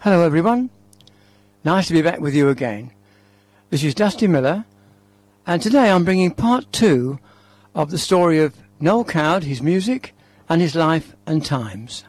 Hello everyone, nice to be back with you again. This is Dusty Miller, and today I'm bringing part 2 of the story of Noel Coward, his music and his life and times.